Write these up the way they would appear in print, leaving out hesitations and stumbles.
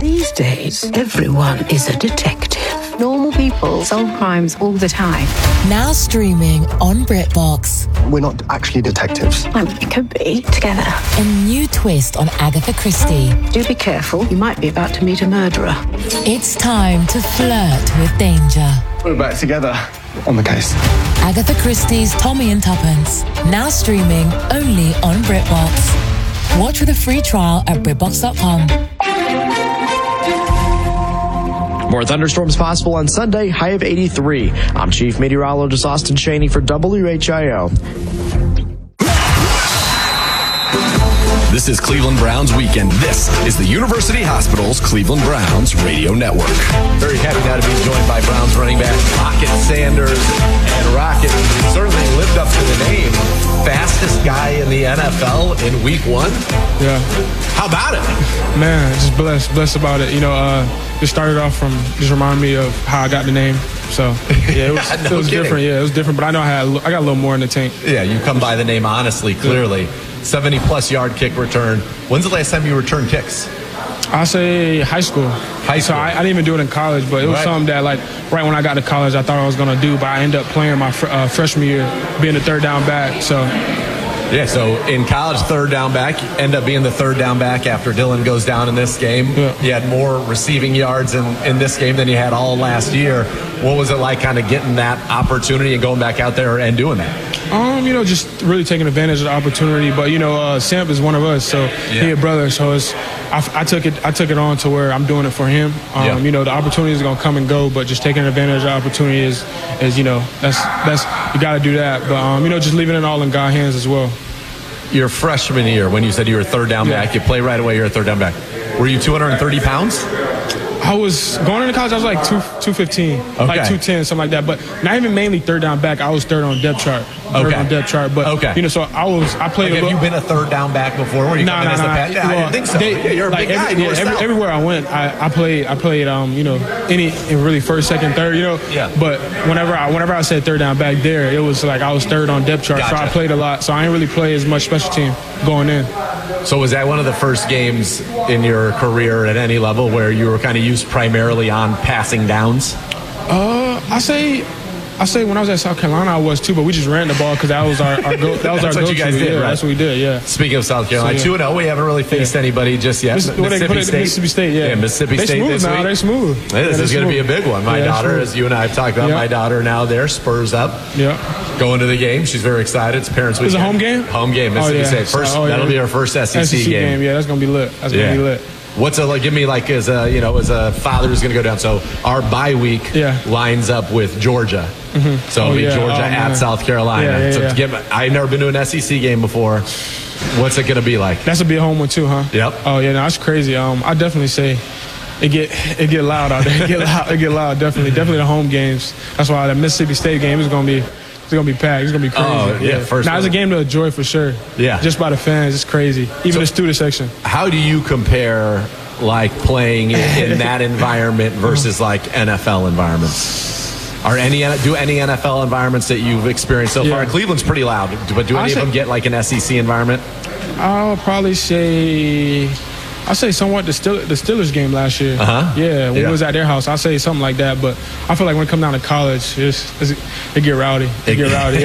These days, everyone is a detective. Normal people solve crimes all the time. Now streaming on BritBox. We're not actually detectives. We could be together. A new twist on Agatha Christie. Do be careful, you might be about to meet a murderer. It's time to flirt with danger. We're back together on the case. Agatha Christie's Tommy and Tuppence. Now streaming only on BritBox. Watch with a free trial at BritBox.com. More thunderstorms possible on Sunday, high of 83. I'm Chief Meteorologist Austin Cheney for WHIO. This is Cleveland Browns Weekend. This is the University Hospital's Cleveland Browns Radio Network. Very happy now to be joined by Browns running back Rocket Sanders. And Rocket certainly lived up to the name. Fastest guy in the NFL in week 1. Yeah. How about it? Man, just blessed about it. It started off from just reminding me of how I got the name. So, yeah, it was different. Yeah, it was different. But I know I got a little more in the tank. Yeah, you come by the name honestly, clearly. 70-plus yard kick return. When's the last time you returned kicks? I say high school. So I didn't even do it in college, but it was something that, right when I got to college, I thought I was going to do. But I ended up playing my freshman year, being the third down back. So. Yeah, so in college, third down back, end up being the third down back after Dylan goes down in this game. Yeah. You had more receiving yards in this game than you had all last year. What was it like kind of getting that opportunity and going back out there and doing that? Just really taking advantage of the opportunity. But, Samp is one of us, so he a brother. So I took it on to where I'm doing it for him. The opportunity is going to come and go, but just taking advantage of the opportunity is that's you got to do that. But, just leaving it all in God's hands as well. Your freshman year, when you said you were a third down back, you play right away, you're a third down back. Were you 230 pounds? I was going into college, I was like 215, like 210, something like that. But not even mainly third down back. I was third on depth chart. But so I played. Have you been a third down back before? Where you come in as the back? I didn't think so. You're a big guy. Everywhere I went, I played. In really first, second, third. But whenever I said third down back there, it was like I was third on depth chart. Gotcha. So I played a lot. So I didn't really play as much special team going in. So was that one of the first games in your career at any level where you were kind of used primarily on passing downs? I say when I was at South Carolina, I was too, but we just ran the ball because that was our go. That was that's our what you guys did, right? That's what we did. Yeah. Speaking of South Carolina, 2-0. We haven't really faced anybody just yet. Mississippi State. Yeah. Mississippi State this week. They're smooth. This is going to be a big one. My daughter, as you and I have talked about, my daughter now there, Spurs up. Yeah. Going to the game. She's very excited. It's parents' weekend. Is it a home game? Home game. Mississippi State. That'll be our first SEC game. Yeah, that's going to be lit. That's going to be lit. What's it like? Give me as a father who's going to go down. So our bye week lines up with Georgia. Mm-hmm. So it'll be Georgia at South Carolina. I've never been to an SEC game before. What's it going to be like? That's going to be a home one too, huh? Yep. Oh yeah, that's crazy. I definitely say it get loud out there. It get loud. Definitely the home games. That's why the Mississippi State game is going to be. It's going to be packed. It's going to be crazy. Oh, yeah. First it's a game to enjoy for sure. Yeah. Just by the fans. It's crazy. Even the student section. How do you compare playing in that environment versus NFL environments? Do any NFL environments that you've experienced so far? Cleveland's pretty loud, but do any of them get an SEC environment? I'll probably say somewhat the Steelers game last year. Yeah, when we was at their house, I'll say something like that. But I feel like when it comes down to college, it get rowdy. It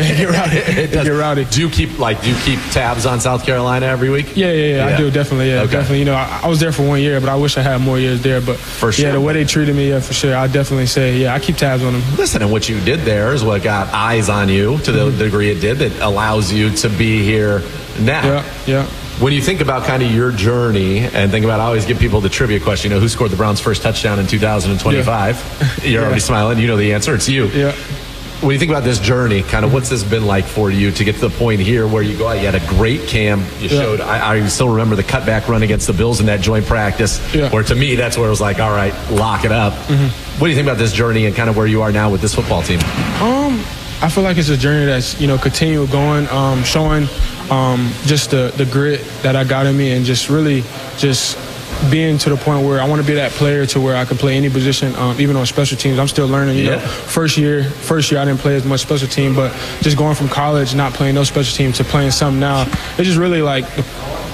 get rowdy. Do you keep tabs on South Carolina every week? Yeah. I do definitely. Yeah, definitely. I was there for 1 year, but I wish I had more years there. But for sure, the way they treated me, for sure, I definitely say, I keep tabs on them. Listen, and what you did there is what got eyes on you to the degree it did that allows you to be here now. Yeah. When you think about kind of your journey and think about, I always give people the trivia question, who scored the Browns' first touchdown in 2025? You're already smiling. You know the answer. It's you. Yeah. When you think about this journey, kind of what's this been like for you to get to the point here where you go, you had a great camp. You showed, I still remember the cutback run against the Bills in that joint practice, where to me, that's where it was like, all right, lock it up. Mm-hmm. What do you think about this journey and kind of where you are now with this football team? I feel like it's a journey that's, continue going, showing just the grit that I got in me and just really just being to the point where I want to be that player to where I can play any position, even on special teams. I'm still learning, you know. First year I didn't play as much special team, but just going from college, not playing no special team to playing some now, it's just really like the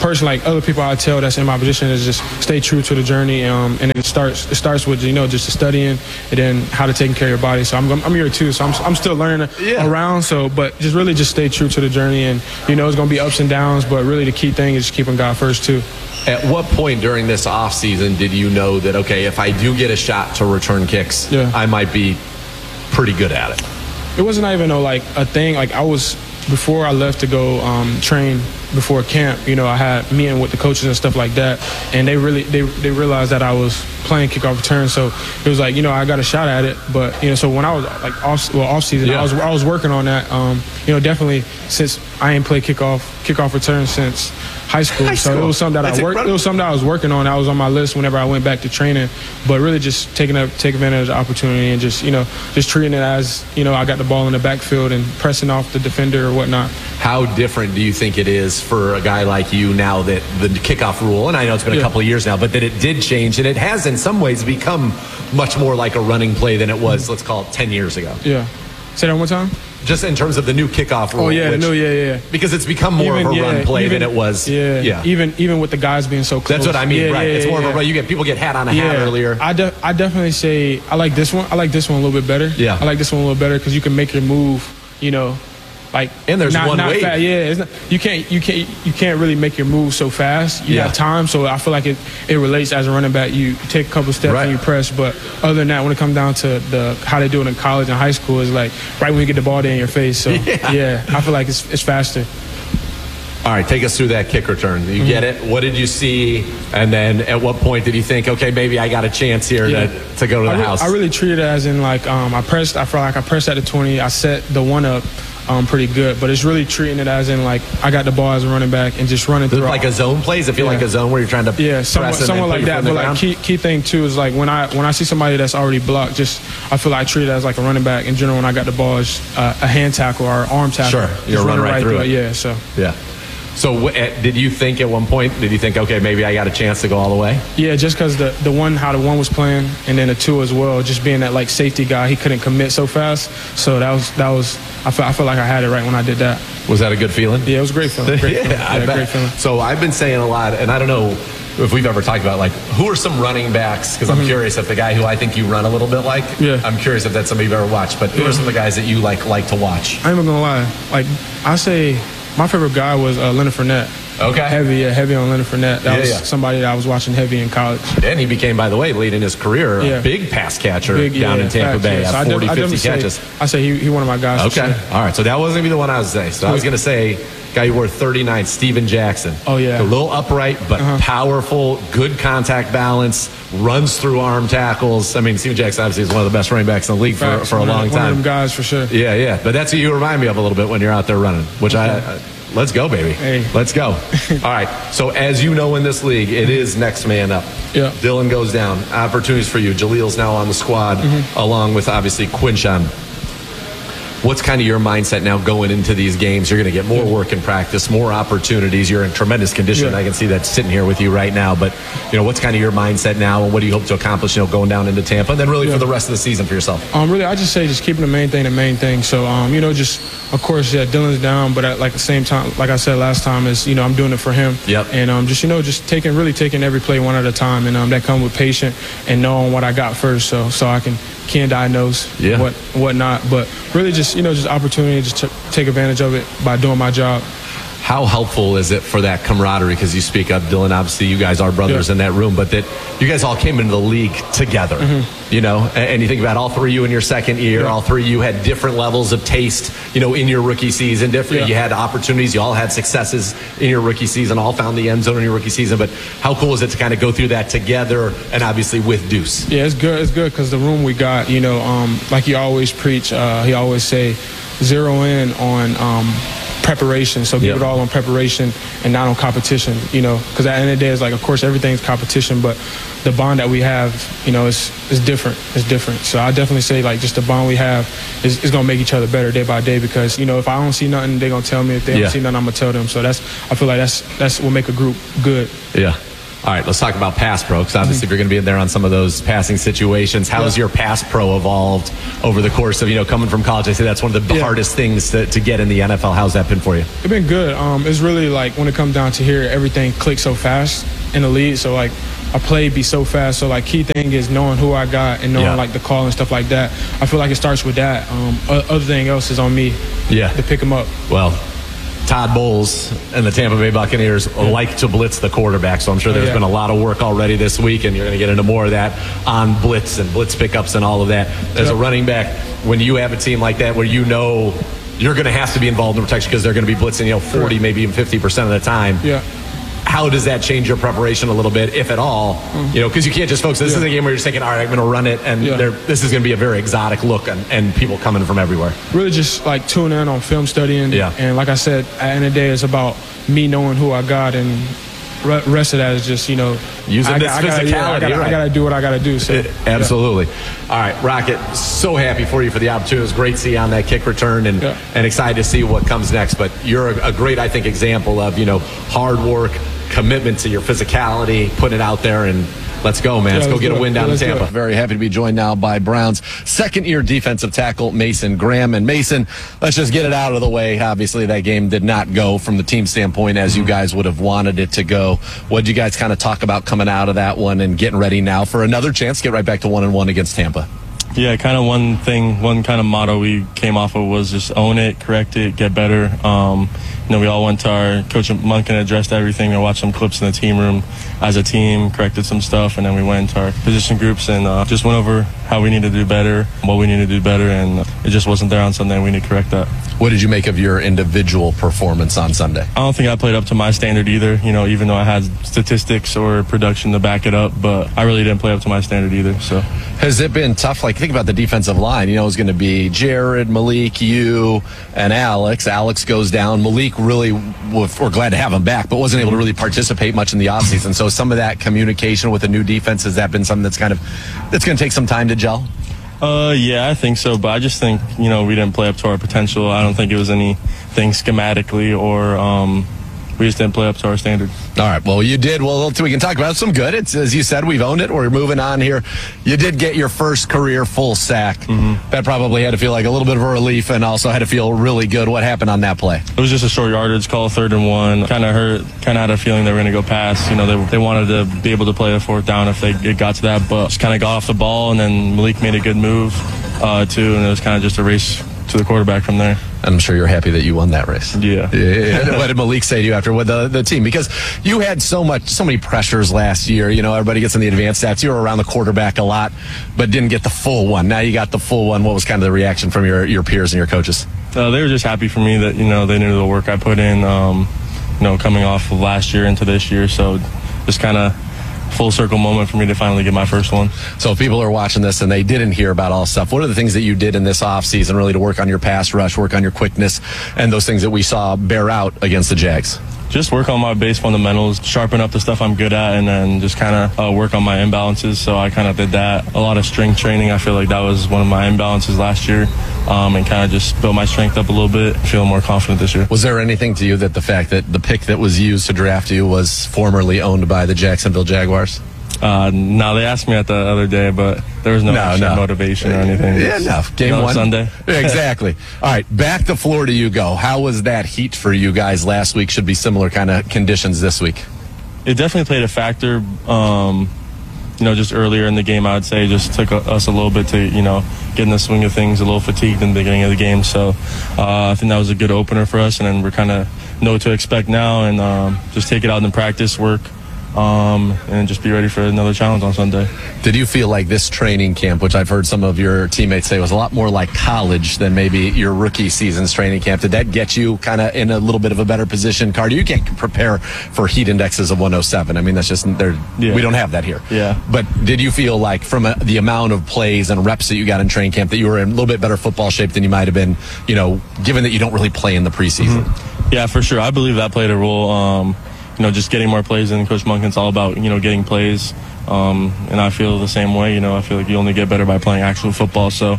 person, like other people I tell that's in my position, is just stay true to the journey. And it starts with, just the studying and then how to take care of your body. So I'm here too. So I'm still learning around. So, but just stay true to the journey. And, it's going to be ups and downs. But really the key thing is just keeping God first too. At what point during this offseason did you know that, okay, if I do get a shot to return kicks, I might be pretty good at it? It wasn't even a thing. Like before I left to go train before camp, I had meeting with the coaches and stuff like that, and they realized that I was playing kickoff return. So it was like, I got a shot at it. But so when I was off season, I was working on that. Definitely since I ain't played kickoff return since high school. So it was something that It was something that I was working on. That was on my list whenever I went back to training. But really just take advantage of the opportunity and just treating it as I got the ball in the backfield and pressing off the defender or whatnot. How different do you think it is for a guy like you now that the kickoff rule, and I know it's been a couple of years now, but that it did change and it has in some ways become much more like a running play than it was, let's call it 10 years ago? Yeah. Say that one more time? Just in terms of the new kickoff rule. Oh, yeah, Because it's become more of a run play than it was. Yeah. Even with the guys being so close. That's what I mean, right. It's more of a run. People get hat on a hat earlier. I definitely say I like this one. I like this one a little bit better. Yeah. I like this one a little better because you can make your move, and there's one wave. It's not, you can't really make your move so fast. You have time, so I feel like it relates as a running back. You take a couple steps and you press, but other than that, when it comes down to how they do it in college and high school, is like right when you get the ball there in your face. So I feel like it's faster. All right, take us through that kick return. You get it? What did you see? And then at what point did you think, okay, maybe I got a chance here to go to the house? I really treated it as in I felt like I pressed at the 20. I set the one up pretty good, but it's really treating it as in I got the ball as a running back and just running through. Like a zone play? Does it feel like a zone where you're trying to press somewhat like that. But key thing too is when I see somebody that's already blocked, I feel like I treat it as like a running back in general. When I got the ball, it's a hand tackle or arm tackle. Sure, you're running right through it. Yeah. So did you think at one point, okay, maybe I got a chance to go all the way? Yeah, just because how the one was playing and then the two as well, just being that safety guy, he couldn't commit so fast. So that was I felt like I had it right when I did that. Was that a good feeling? Yeah, it was a great feeling. Great feeling. So I've been saying a lot, and I don't know if we've ever talked about who are some running backs, because I'm curious if the guy who I think you run a little bit like, I'm curious if that's somebody you've ever watched, but who are some of the guys that you like to watch? I ain't even gonna lie. I say my favorite guy was Leonard Fournette. Okay. Heavy on Leonard Fournette. That was somebody that I was watching heavy in college. And he became, by the way, late in his career, a big pass catcher down in Tampa Bay. So 40, 50 catches. I say he one of my guys. Okay. All right. So that wasn't going to be the one I was saying. So I was going to say, guy who wore 39, Steven Jackson. Oh, yeah. A little upright, but powerful, good contact balance, runs through arm tackles. I mean, Steven Jackson obviously is one of the best running backs in the league for a long time. One of them guys for sure. Yeah. But that's what you remind me of a little bit when you're out there running, which let's go, baby. Hey. Let's go. All right. So as you know in this league, it is next man up. Yeah. Dylan goes down. Opportunities for you. Jalil's now on the squad, along with obviously Quinshawn. What's kind of your mindset now going into these games? You're going to get more work in practice, more opportunities. You're in tremendous condition. Yeah. I can see that sitting here with you right now. But, what's kind of your mindset now, and what do you hope to accomplish, going down into Tampa, and then really for the rest of the season for yourself? Really, I just say just keeping the main thing. So, just, of course, Dylan's down, but at the same time, like I said last time, is, I'm doing it for him. Yep. And just taking every play one at a time, and that comes with patience and knowing what I got first, so I can diagnose whatnot. But really just opportunity to take advantage of it by doing my job. How helpful is it for that camaraderie? Because you speak of Dylan, obviously you guys are brothers in that room, but that you guys all came into the league together, and you think about all three of you in your second year, all three of you had different levels of taste, in your rookie season, you had opportunities, you all had successes in your rookie season, all found the end zone in your rookie season, but how cool is it to kind of go through that together and obviously with Deuce? Yeah, it's good because the room we got, like you always preach, he always say, zero in on preparation, so give it all on preparation and not on competition, because at the end of the day, it's of course everything's competition, but the bond that we have, is different. It's different. So I definitely say just the bond we have is going to make each other better day by day, because if I don't see nothing, they're going to tell me. If they don't see nothing, I'm going to tell them. So I feel like that's what make a group good. Yeah. All right, let's talk about pass pro, because obviously if you're going to be in there on some of those passing situations, how has your pass pro evolved over the course of, coming from college? I say that's one of the hardest things to get in the NFL. How's that been for you? It's been good. It's really like when it comes down to here, everything clicks so fast in the league. So like a play be so fast. So like key thing is knowing who I got and knowing like the call and stuff like that. I feel like it starts with that. Other thing else is on me to pick them up. Well, Todd Bowles and the Tampa Bay Buccaneers like to blitz the quarterback, so I'm sure there's been a lot of work already this week, and you're going to get into more of that on blitz and blitz pickups and all of that. As a running back, when you have a team like that where you're going to have to be involved in protection because they're going to be blitzing 40, maybe even 50% of the time, how does that change your preparation a little bit, if at all? Because you can't just focus. This is a game where you're just thinking, all right, I'm going to run it, and this is going to be a very exotic look, and people coming from everywhere. Really just like tuning in on film studying. And like I said, at the end of the day, it's about me knowing who I got, and rest of that is just, using this physicality. I got to do what I got to do. So absolutely. All right, Rocket, so happy for you for the opportunity. It was great to see you on that kick return, and excited to see what comes next. But you're a great, I think, example of, hard work, commitment to your physicality, putting it out there, and let's go, man. Let's go get a win down in Tampa. Very happy to be joined now by Browns second-year defensive tackle Mason Graham. And Mason, let's just get it out of the way. Obviously, that game did not go from the team standpoint as you guys would have wanted it to go. What did you guys kind of talk about coming out of that one and getting ready now for another chance to get right back to 1-1 against Tampa? Yeah, kind of one kind of motto we came off of was just own it, correct it, get better. We all went to our Coach Monken, addressed everything. We watched some clips in the team room as a team, corrected some stuff, and then we went into our position groups and just went over how we need to do better, what we need to do better, and it just wasn't there on Sunday, and we need to correct that. What did you make of your individual performance on Sunday? I don't think I played up to my standard either, even though I had statistics or production to back it up, but I really didn't play up to my standard either. So, has it been tough? Like, think about the defensive line. It was going to be Jared, Malik, you, and Alex. Alex goes down. Malik really, we're glad to have him back, but wasn't able to really participate much in the offseason. So some of that communication with the new defense, has that been something that's going to take some time to gel? Yeah, I think so, but I just think, we didn't play up to our potential. I don't think it was anything schematically or we just didn't play up to our standard. All right, well, you did. Well, we can talk about some good. It's, as you said, we've owned it. We're moving on here. You did get your first career full sack. That probably had to feel like a little bit of a relief and also had to feel really good. What happened on that play? It was just a short yardage call, 3rd and 1. Kind of hurt. Kind of had a feeling they were going to go past. They wanted to be able to play a 4th down if it got to that, but just kind of got off the ball, and then Malik made a good move, too, and it was kind of just a race to the quarterback from there. And I'm sure you're happy that you won that race. Yeah. What did Malik say to you after with the team? Because you had so many pressures last year. Everybody gets in the advanced stats. You were around the quarterback a lot, but didn't get the full one. Now you got the full one. What was kind of the reaction from your peers and your coaches? They were just happy for me that, they knew the work I put in, coming off of last year into this year. So just kind of full circle moment for me to finally get my first one. So if people are watching this and they didn't hear about all stuff, what are the things that you did in this offseason really to work on your pass rush, work on your quickness, and those things that we saw bear out against the Jags? Just work on my base fundamentals, sharpen up the stuff I'm good at, and then just kind of work on my imbalances. So I kind of did that. A lot of strength training. I feel like that was one of my imbalances last year, and kind of just built my strength up a little bit, feel more confident this year. Was there anything to you that the fact that the pick that was used to draft you was formerly owned by the Jacksonville Jaguars? No, they asked me that the other day, but there was no motivation or anything. Game one. Sunday. Exactly. All right, back to Florida you go. How was that heat for you guys last week? Should be similar kind of conditions this week. It definitely played a factor. Just earlier in the game, I would say just took us a little bit to, get in the swing of things, a little fatigued in the beginning of the game. So I think that was a good opener for us, and then we're kind of know what to expect now and just take it out in practice, work. And just be ready for another challenge on Sunday. Did you feel like this training camp, which I've heard some of your teammates say was a lot more like college than maybe your rookie season's training camp, did that get you kind of in a little bit of a better position? Carter, you can't prepare for heat indexes of 107. I mean, that's just, we don't have that here. Yeah. But did you feel like from the amount of plays and reps that you got in training camp that you were in a little bit better football shape than you might have been, given that you don't really play in the preseason? Yeah, for sure. I believe that played a role. Just getting more plays in. Coach Monken's all about, getting plays. And I feel the same way. I feel like you only get better by playing actual football. So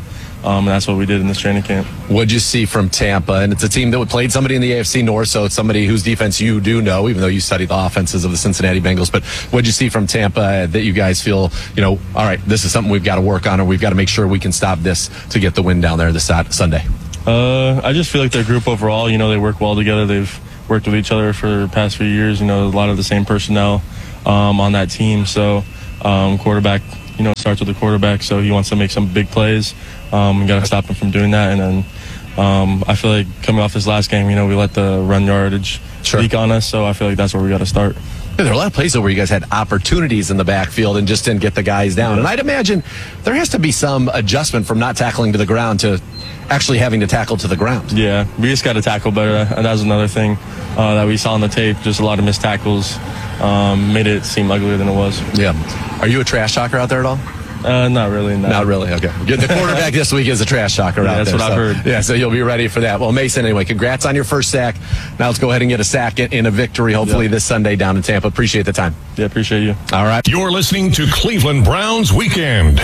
And that's what we did in this training camp. What'd you see from Tampa? And it's a team that played somebody in the AFC North, so it's somebody whose defense you do know, even though you studied the offenses of the Cincinnati Bengals. But what'd you see from Tampa that you guys feel, all right, this is something we've got to work on, or we've got to make sure we can stop this to get the win down there this Sunday? I just feel like their group overall, they work well together. They've worked with each other for the past few years, a lot of the same personnel on that team. So quarterback, starts with the quarterback, so he wants to make some big plays. We got to stop him from doing that. And then I feel like coming off this last game, we let the run yardage leak on us, so I feel like that's where we got to start. There are a lot of plays where you guys had opportunities in the backfield and just didn't get the guys down. And I'd imagine there has to be some adjustment from not tackling to the ground to actually having to tackle to the ground. Yeah, we just got to tackle better. And that was another thing that we saw on the tape. Just a lot of missed tackles. Made it seem uglier than it was. Yeah. Are you a trash talker out there at all? Not really. No. Not really. Okay. The quarterback this week is a trash talker out there. That's what I've heard. Yeah, so you'll be ready for that. Well, Mason, anyway, congrats on your first sack. Now let's go ahead and get a sack in a victory, hopefully this Sunday down in Tampa. Appreciate the time. Yeah, appreciate you. All right. You're listening to Cleveland Browns Weekend.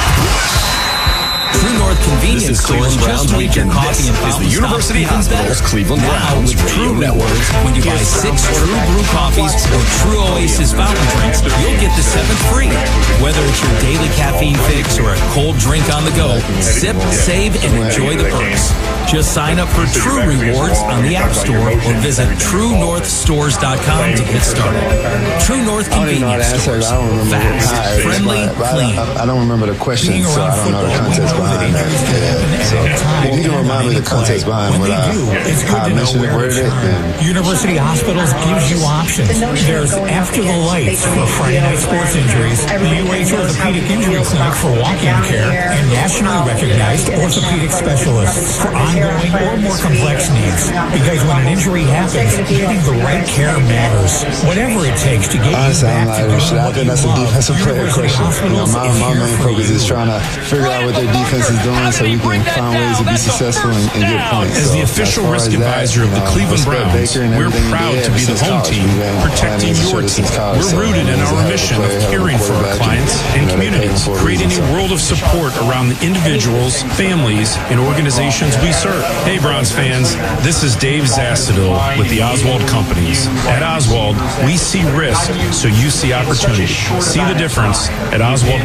True North Convenience This is Cleveland Browns Weekend. This is the University Hospital's Cleveland Browns Radio Network. When you buy 6 True Brew coffees or True Oasis fountain drinks, you'll get the 7th free. Whether it's your daily caffeine fix or a cold drink on the go, sip, save, and enjoy the perks. Just sign up for True Rewards on the App Store or visit TrueNorthStores.com to get started. True North Convenience Stores. Fast, friendly, clean. I don't remember the question, so I don't know the context behind that. So if you can remind me the context behind what I mentioned it, worded it. University Hospitals gives you options. There's After the Lights for Friday night sports injuries, the UH Orthopedic Injury Clinic for walk-in care, and nationally recognized orthopedic specialists for ongoing or more complex needs. Because when an injury happens, getting the right care matters. Whatever it takes to get you back to doing I think that's a defensive player question. My main focus is trying to figure out what their defense is doing so we can find ways to be successful and get points. As the official risk advisor of the Cleveland Browns, we're proud to be the home team protecting your team. We're rooted in our mission of caring for our clients and communities, creating a world of support around the individuals, families, and organizations we serve. Hey, Browns fans, this is Dave Zastadil with the Oswald Companies. At Oswald, we see risk, so you see opportunity. See the difference at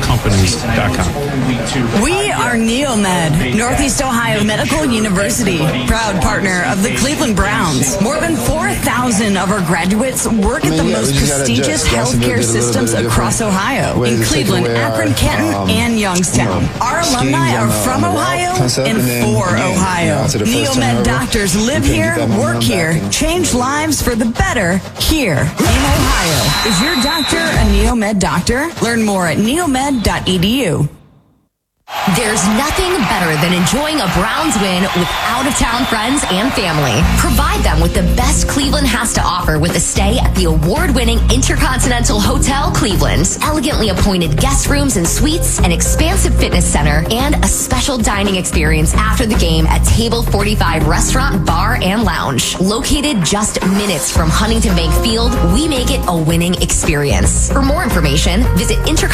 OswaldCompanies.com. We are Neomed, Northeast Ohio Medical University, proud partner of the Cleveland Browns. More than 4,000 of our graduates work at the most prestigious healthcare systems across Ohio, in Cleveland, Akron, Canton, and Youngstown. Our alumni are from Ohio and for Ohio. Neomed doctors live here, work here, change lives for the better here in Ohio. Is your doctor a Neomed doctor? Learn more at neomed.edu. There's nothing better than enjoying a Browns win with out-of-town friends and family. Provide them with the best Cleveland has to offer with a stay at the award-winning Intercontinental Hotel Cleveland. Elegantly appointed guest rooms and suites, an expansive fitness center, and a special dining experience after the game at Table 45 Restaurant, Bar, and Lounge. Located just minutes from Huntington Bank Field, we make it a winning experience. For more information, visit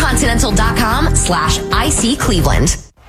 intercontinental.com/IC Cleveland.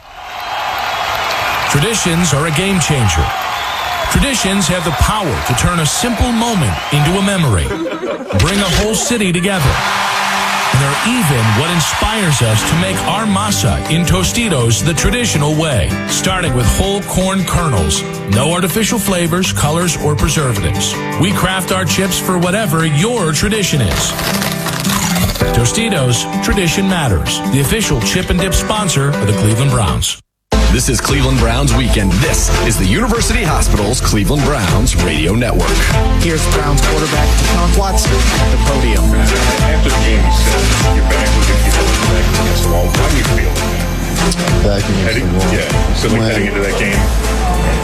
Traditions are a game changer. Traditions have the power to turn a simple moment into a memory, bring a whole city together. And they're even what inspires us to make our masa in Tostitos the traditional way, starting with whole corn kernels, no artificial flavors, colors, or preservatives. We craft our chips for whatever your tradition is. Tostitos, tradition matters. The official chip and dip sponsor of the Cleveland Browns. This is Cleveland Browns Weekend. This is the University Hospital's Cleveland Browns Radio Network. Here's Browns quarterback Deshaun Watson at the podium. After the game, you said your back was against the wall. How do you feel? Back against the wall. Yeah, so heading into that game.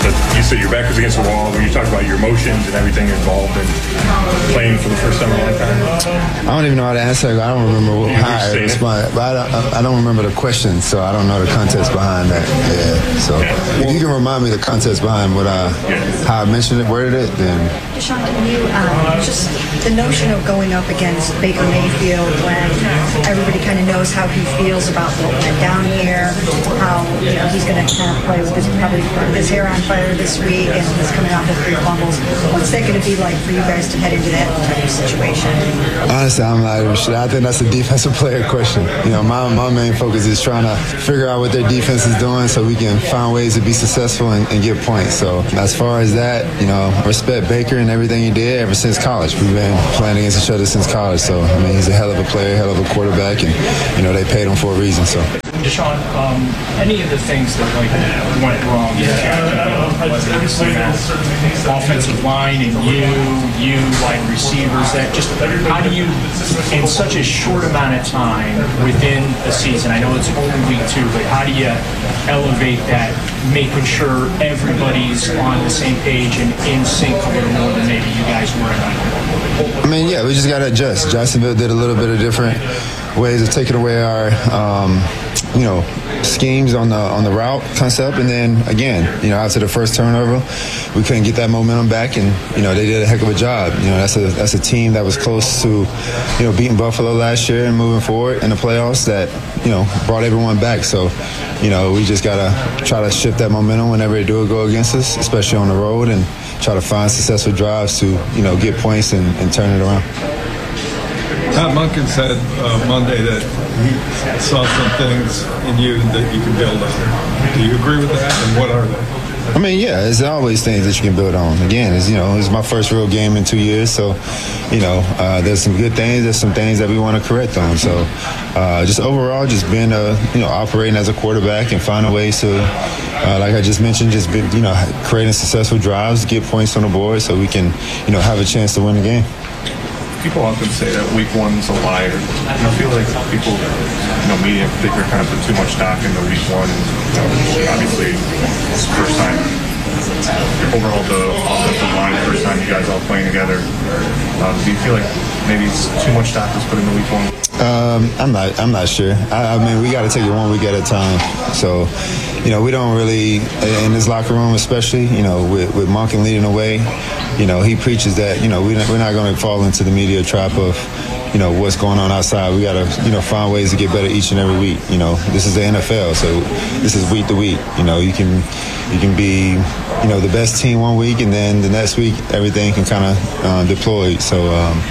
But you said your back was against the wall. When you talk about your emotions and everything involved in playing for the first time in a long time. I don't even know how to answer. I don't remember how I responded. But I don't remember the question, so I don't know the context behind that. Yeah. So if you can remind me the context behind how I mentioned it, worded it, then. Deshaun, can you just the notion of going up against Baker Mayfield when everybody kind of knows how he feels about what went down here, how he's going to kind of play with his hair on fire this week, and he's coming off of 3 fumbles. What's that going to be like for you guys to head into that type of situation? Honestly, I'm not even sure. I think that's a defensive player question. My main focus is trying to figure out what their defense is doing so we can find ways to be successful and get points. So as far as that, respect Baker and everything he did ever since college. We've been playing against each other since college. So, he's a hell of a player, hell of a quarterback, and, they paid him for a reason. So. Deshaun, any of the things that went wrong, whether it's offensive line and you wide receivers, that just how do you, in such a short amount of time within a season, I know it's only week 2, but how do you elevate that, making sure everybody's on the same page and in sync a little more than maybe you guys were? We just got to adjust. Jacksonville did a little bit of different ways of taking away our schemes on the route concept, and then again, after the first turnover, we couldn't get that momentum back, and they did a heck of a job. That's a team that was close to beating Buffalo last year and moving forward in the playoffs that brought everyone back. So we just gotta try to shift that momentum whenever they do go against us, especially on the road, and try to find successful drives to get points and turn it around. Todd Monken said Monday that he saw some things in you that you can build on. Do you agree with that, and what are they? There's always things that you can build on. Again, it's my first real game in 2 years, so there's some good things, there's some things that we want to correct on. So just overall, just being operating as a quarterback and finding ways to, like I just mentioned, just creating successful drives, get points on the board, so we can have a chance to win the game. People often say that week 1's a liar. I feel like people, media in particular, kind of put too much stock into week 1. Obviously, it's the first time. Overall, the offensive line, first time you guys all playing together. Do you feel like maybe it's too much stock was put into week 1? I'm not sure. We got to take it 1 week at a time. So, we don't really, in this locker room especially, with Monken leading the way, he preaches that, we're not going to fall into the media trap of, what's going on outside. We got to, find ways to get better each and every week. This is the NFL, so this is week to week. You can be, the best team 1 week, and then the next week everything can kind of deploy. So,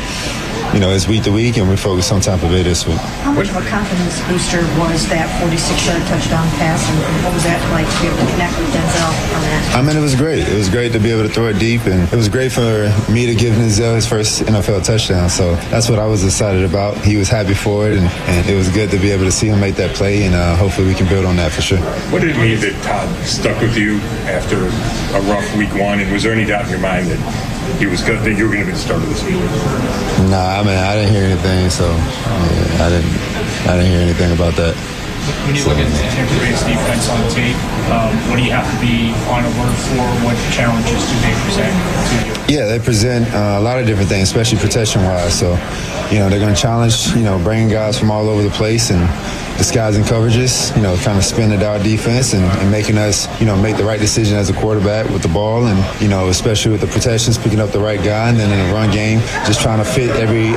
it's week to week, and we focus on Tampa Bay this week. How much of a confidence booster was that 46-yard touchdown pass, and what was that like to be able to connect with Denzel on that? It was great. It was great to be able to throw it deep, and it was great for me to give Denzel his first NFL touchdown. So that's what I was excited about. He was happy for it, and it was good to be able to see him make that play, and hopefully we can build on that for sure. What did it mean that Todd stuck with you after a rough week 1, and was there any doubt in your mind that he was good, that you were going to be the starter this week? Nah, I didn't hear anything, so I didn't hear anything about that. When you look at Tampa Bay's defense on tape, what do you have to be on alert for? What challenges do they present to you? Yeah, they present a lot of different things, especially protection-wise. So, they're going to challenge, bringing guys from all over the place and disguising coverages, kind of spinning our defense and making us, make the right decision as a quarterback with the ball, and, especially with the protections, picking up the right guy, and then in the run game, just trying to fit every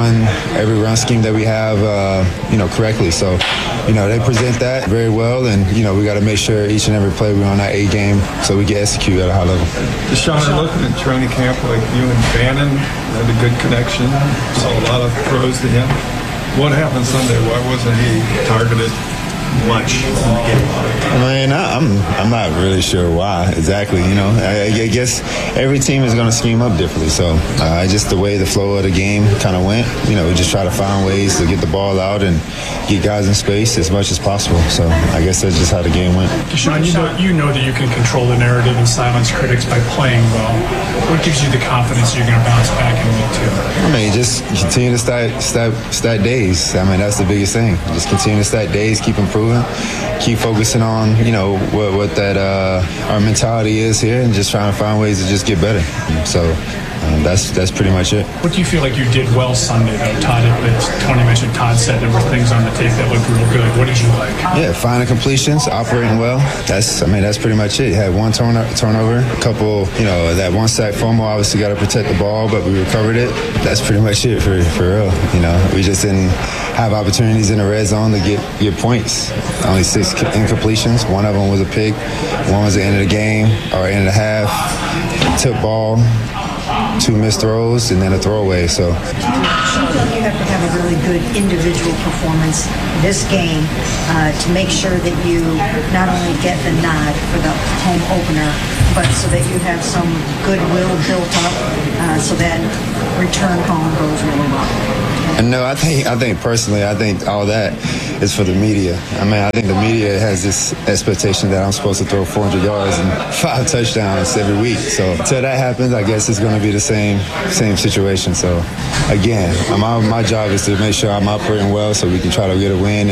run scheme that we have, correctly. So, they present that very well, and, we got to make sure each and every play we're on that A game so we can execute at a high level. Deshaun, looking at training camp, like you and Bannon had a good connection, saw a lot of throws to him. What happened Sunday? Why wasn't he targeted much in the game? I'm not really sure why exactly. I guess every team is going to scheme up differently. So just the way the flow of the game kind of went, we just try to find ways to get the ball out and get guys in space as much as possible. So I guess that's just how the game went. Deshaun, you know that you can control the narrative and silence critics by playing well. What gives you the confidence you're going to bounce back in week 2? Just continue to stat days. That's the biggest thing. Just continue to stat days, keep improving. improving. Keep focusing on, what that our mentality is here, and just trying to find ways to just get better. So that's pretty much it. What do you feel like you did well Sunday, though? Tony mentioned Todd said there were things on the tape that looked real good. What did you like? Yeah, finding completions, operating well. That's pretty much it. Had one turnover, a couple, that one sack fumble. Obviously got to protect the ball, but we recovered it. That's pretty much it for real. We just didn't have opportunities in the red zone to get points. Only 6 incompletions. One of them was a pick. One was the end of the game or end of the half. Tip ball. 2 missed throws, and then a throwaway. So you have to have a really good individual performance this game to make sure that you not only get the nod for the home opener, but so that you have some goodwill built up so that return home goes really well. No, I think personally, all that is for the media. I think the media has this expectation that I'm supposed to throw 400 yards and 5 touchdowns every week. So until that happens, I guess it's going to be the same situation. So again, my job is to make sure I'm operating well so we can try to get a win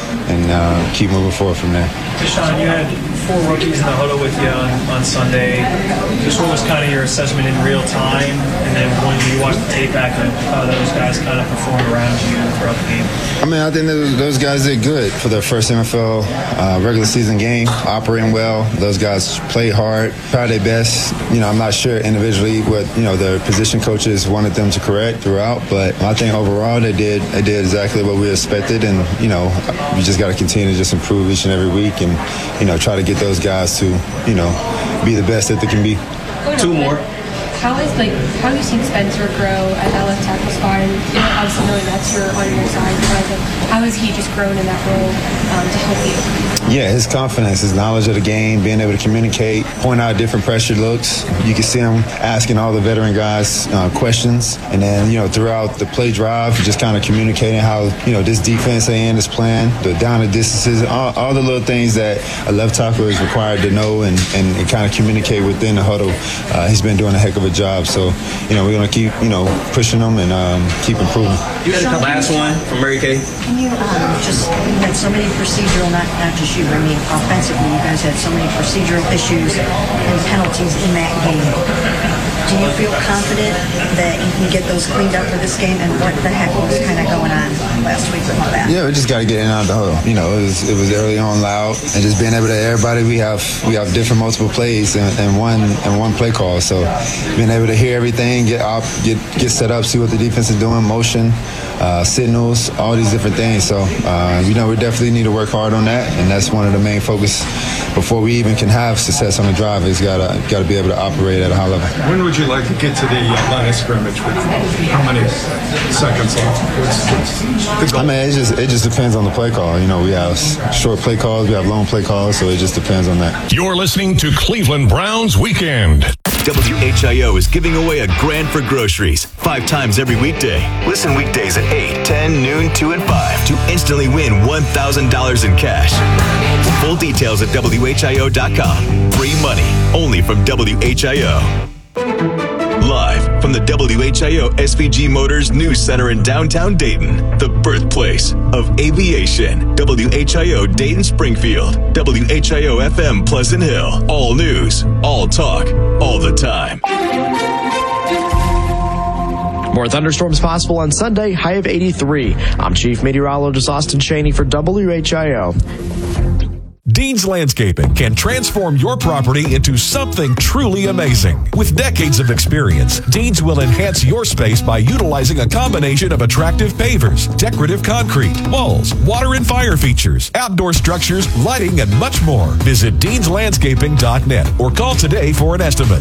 and keep moving forward from there. Deshaun, you had 4 rookies in the huddle with you on Sunday. Just what was kind of your assessment in real time? And then when you watched the tape back, how those guys kind of performed around you throughout the game? I think those guys did good for their first NFL regular season game, operating well. Those guys played hard, tried their best. I'm not sure individually what, the position coaches wanted them to correct throughout, but I think overall they did exactly what we expected, and, we just got to continue to just improve each and every week and, try to get those guys to, be the best that they can be. 2 more. How have you seen Spencer grow at that left tackle spot? And obviously knowing that's on your side, how has he just grown in that role to help you? Yeah, his confidence, his knowledge of the game, being able to communicate, point out different pressure looks. You can see him asking all the veteran guys questions, and then throughout the play drive, just kind of communicating how this defense is playing, the down and distances, all the little things that a left tackle is required to know and kind of communicate within the huddle. He's been doing a heck of a job. So we're going to keep pushing him and keep improving. You had a last one from Mary Kay. Can you you had so many procedural, not just you, offensively, you guys had so many procedural issues and penalties in that game. Do you feel confident that you can get those cleaned up for this game? And what the heck was kind of going on last week with all that? Yeah, we just got to get in and out of the huddle. It was early on loud, and just being able to everybody. We have different multiple plays and one play call. So being able to hear everything, get set up, see what the defense is doing, motion, signals, all these different things. So we definitely need to work hard on that, and that's one of the main focus before we even can have success on the drive. Is got to be able to operate at a high level. When would you like to get to the line of scrimmage with how many seconds left? It just depends on the play call. We have short play calls, we have long play calls, so it just depends on that. You're listening to Cleveland Browns Weekend. WHIO is giving away a grand for groceries 5 times every weekday. Listen weekdays at 8, 10, noon, 2, and 5 to instantly win $1,000 in cash. Full details at WHIO.com. Free money only from WHIO. Live from the WHIO SVG Motors News Center in downtown Dayton, the birthplace of aviation. WHIO Dayton Springfield, WHIO FM Pleasant Hill. All news, all talk, all the time. More thunderstorms possible on Sunday, high of 83. I'm Chief Meteorologist Austin Chaney for WHIO. Dean's Landscaping can transform your property into something truly amazing. With decades of experience, Dean's will enhance your space by utilizing a combination of attractive pavers, decorative concrete, walls, water and fire features, outdoor structures, lighting, and much more. Visit deanslandscaping.net or call today for an estimate.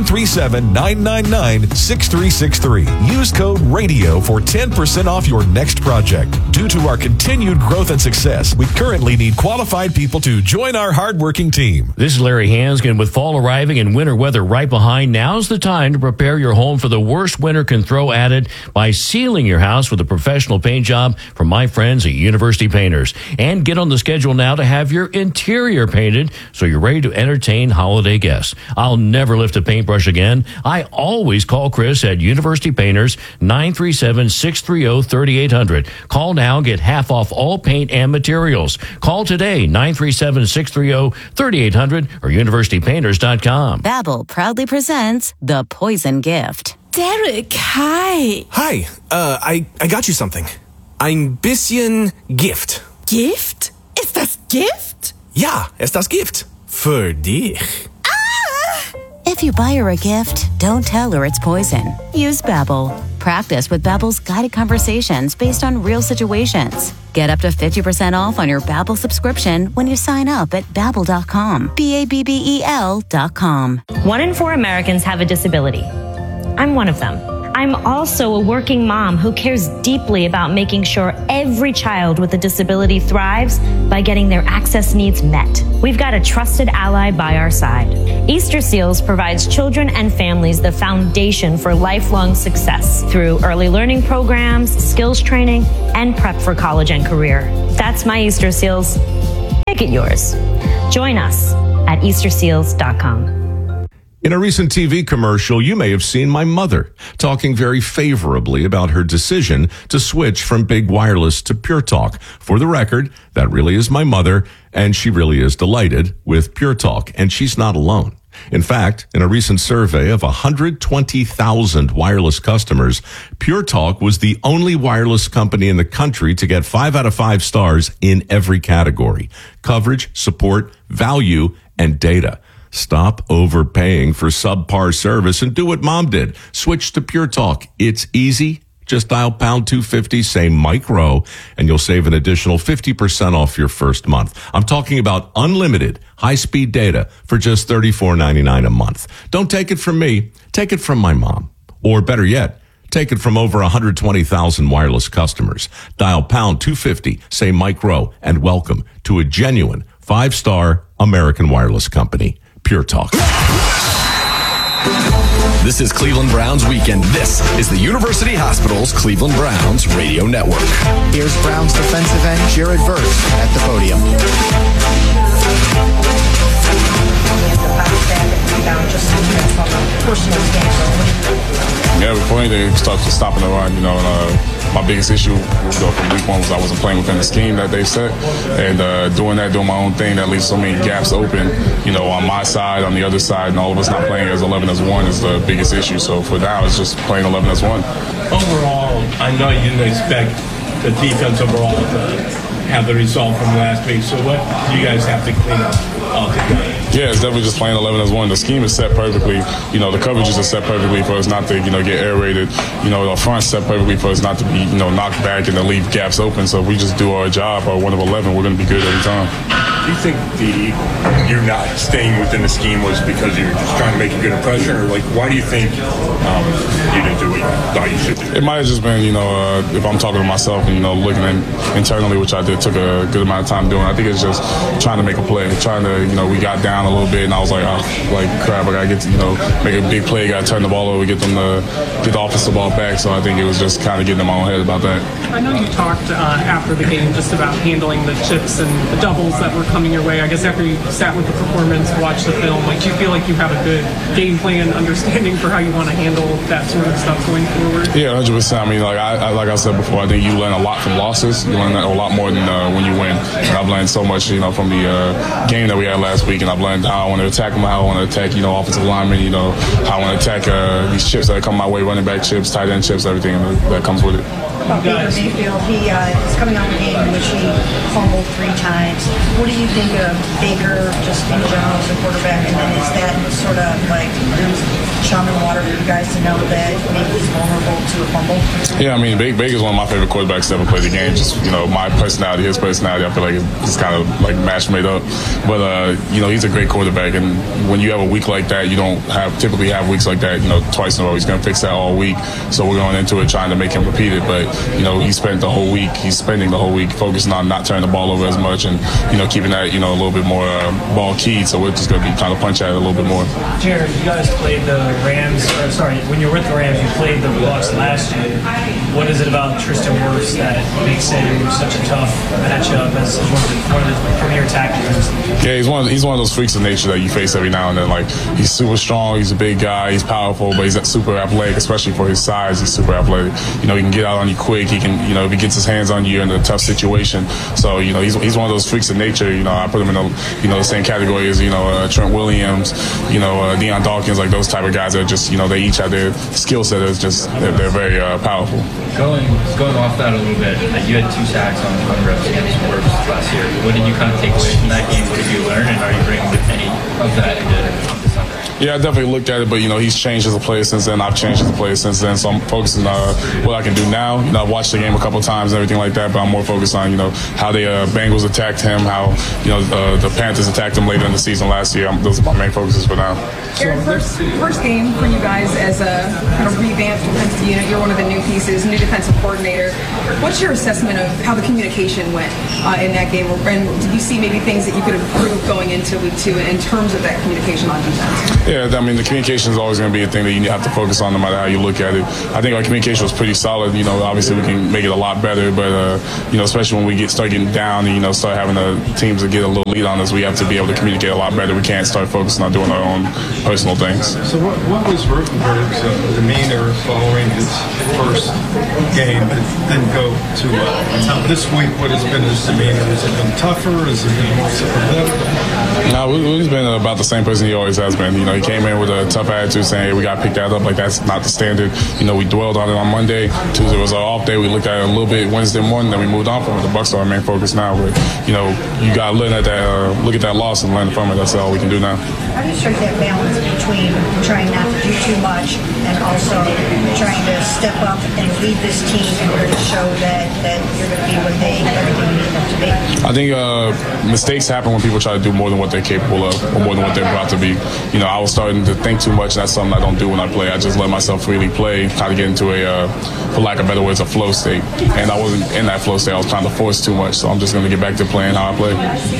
937-999-6363. Use code RADIO for 10% off your next project. Due to our continued growth and success, we currently need qualified people to Join our hardworking team. This is Larry Hanskin. With fall arriving and winter weather right behind, now's the time to prepare your home for the worst winter can throw at it by sealing your house with a professional paint job from my friends at University Painters. And get on the schedule now to have your interior painted so you're ready to entertain holiday guests. I'll never lift a paintbrush again. I always call Chris at University Painters, 937-630-3800. Call now and get half off all paint and materials. Call today, 937-630-3800 or universitypainters.com. Babbel proudly presents The Poison Gift. Derek, hi. Hi, I got you something. Ein bisschen Gift. Gift? Ist das Gift? Ja, ist das Gift. Für dich. If you buy her a gift, don't tell her it's poison. Use Babbel. Practice with Babbel's guided conversations based on real situations. Get up to 50% off on your Babbel subscription when you sign up at Babbel.com. Babbel.com. 1 in 4 Americans have a disability. I'm one of them. I'm also a working mom who cares deeply about making sure every child with a disability thrives by getting their access needs met. We've got a trusted ally by our side. Easter Seals provides children and families the foundation for lifelong success through early learning programs, skills training, and prep for college and career. That's my Easter Seals. Make it yours. Join us at EasterSeals.com. In a recent TV commercial, you may have seen my mother talking very favorably about her decision to switch from Big Wireless to Pure Talk. For the record, that really is my mother, and she really is delighted with Pure Talk, and she's not alone. In fact, in a recent survey of 120,000 wireless customers, Pure Talk was the only wireless company in the country to get 5 out of 5 stars in every category: coverage, support, value, and data. Stop overpaying for subpar service and do what Mom did. Switch to Pure Talk. It's easy. Just dial pound 250, say Mike Rowe, and you'll save an additional 50% off your first month. I'm talking about unlimited high-speed data for just $34.99 a month. Don't take it from me. Take it from my mom. Or better yet, take it from over 120,000 wireless customers. Dial pound 250, say Mike Rowe, and welcome to a genuine 5-star American wireless company. Pure Talk. This is Cleveland Browns Weekend. This is the University Hospital's Cleveland Browns Radio Network. Here's Browns defensive end Jared Verse at the podium. Yeah, before anything, it starts with stopping the run. My biggest issue from week 1 was I wasn't playing within the scheme that they set, and doing my own thing that leaves so many gaps open, on my side, on the other side, and all of us not playing as 11 as 1 is the biggest issue. So for now, it's just playing 11 as 1. Overall, I know you didn't expect the defense overall to have the result from last week. So what do you guys have to clean up altogether? Yeah, it's definitely just playing 11 as 1. The scheme is set perfectly. The coverages are set perfectly for us not to, get aerated. The front's set perfectly for us not to be, knocked back and to leave gaps open. So if we just do our job, our 1 of 11, we're going to be good every time. Do you think you're not staying within the scheme was because you're just trying to make a good impression, or why do you think you didn't do what you thought you should do? It might have just been, if I'm talking to myself and looking internally, which I did, took a good amount of time doing. I think it's just trying to make a play, trying to, we got down a little bit, and I was like, crap, I gotta get to, make a big play, gotta turn the ball over, get the offensive ball back. So I think it was just kind of getting in my own head about that. I know you talked after the game just about handling the chips and the doubles that were coming your way. I guess after you sat with the performance, watched the film, do you feel like you have a good game plan, understanding for how you want to handle that sort of stuff going forward? Yeah, 100%. I mean, like I said before, I think you learn a lot from losses. You learn a lot more than when you win. And I've learned so much, from the game that we had last week, and I've learned how I want to attack them, how I want to attack, offensive linemen, how I want to attack these chips that come my way, running back chips, tight end chips, everything that comes with it. About Baker Mayfield, he is coming out of the game in which he fumbled 3 times. What do you think of Baker just in general as a quarterback, and then is that sort of like chum in the water for you guys to know that maybe he's vulnerable to a fumble? Yeah, I mean, Baker's one of my favorite quarterbacks to ever play the game. Just, my personality, his personality, I feel like it's kind of like match made up. But, he's a great quarterback, and when you have a week like that, you don't typically have weeks like that, twice in a row. He's going to fix that all week. So we're going into it trying to make him repeat it. But, he's spending the whole week focusing on not turning the ball over as much and, keeping at, a little bit more ball keyed. So we're just going to be trying to punch at it a little bit more. Jared, you guys played the Rams, when you were with the Rams, you played the Bucs last year. What is it about Tristan Wirfs that makes him such a tough matchup as one of the premier tackles? Yeah, he's one of those freaks of nature that you face every now and then. Like, he's super strong, he's a big guy, he's powerful, but he's super athletic, especially for his size. He's super athletic. He can get out on you quick. He can, if he gets his hands on you in a tough situation. So, he's one of those freaks of nature. I put him in the same category as, Trent Williams, Deion Dawkins, like those type of guys that are just, they each have their skill set. Is just they're very powerful. Going off that a little bit, you had 2 sacks on reps against Wirfs last year. What did you kind of take away from that game? What did you learn, and are you bringing any of that into Sunday? Yeah, I definitely looked at it, but he's changed as a player since then. I've changed as a player since then, so I'm focusing on what I can do now. I've watched the game a couple of times and everything like that, but I'm more focused on how the Bengals attacked him, how the Panthers attacked him later in the season last year. Those are my main focuses for now. Aaron, first game for you guys as a kind of revamped defensive unit. You're one of the new pieces, new defensive coordinator. What's your assessment of how the communication went in that game, and did you see maybe things that you could improve going into week 2 in terms of that communication on defense? Yeah, the communication is always going to be a thing that you have to focus on no matter how you look at it. I think our communication was pretty solid. Obviously we can make it a lot better, but especially when we start getting down and start having the teams to get a little lead on us, we have to be able to communicate a lot better. We can't start focusing on doing our own personal things. So what was Rotenberg's demeanor following his first game and then go to this week? What has been his demeanor? Has it been tougher? Has it been more sympathetic? No, he's been about the same person he always has been. He came in with a tough attitude saying, hey, we got to pick that up. Like, that's not the standard. We dwelled on it on Monday. Tuesday was our off day. We looked at it a little bit Wednesday morning, then we moved on from it. The Bucs are our main focus now. But, you got to look at that loss and learn from it. That's all we can do now. How do you strike that balance between trying not to do too much and also trying to step up and lead this team in order to show that you're going to be what everything you need them to be? I think mistakes happen when people try to do more than what they're capable of or more than what they're about to be. I was starting to think too much, and that's something I don't do when I play. I just let myself freely play, try to get into for lack of better words, a flow state. And I wasn't in that flow state. I was trying to force too much, so I'm just going to get back to playing how I play.